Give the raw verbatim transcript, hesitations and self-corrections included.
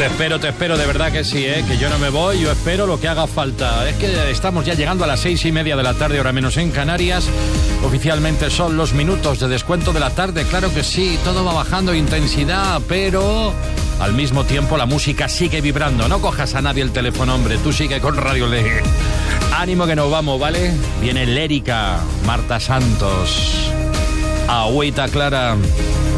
Te espero, te espero, de verdad que sí, ¿eh? Que yo no me voy, yo espero lo que haga falta. Es que estamos ya llegando a las seis y media de la tarde, hora menos en Canarias. Oficialmente son los minutos de descuento de la tarde, claro que sí, todo va bajando intensidad, pero al mismo tiempo la música sigue vibrando. No cojas a nadie el teléfono, hombre, tú sigue con Radio Le. Ánimo que nos vamos, ¿vale? Viene Lérica, Marta Santos, Agüita Clara.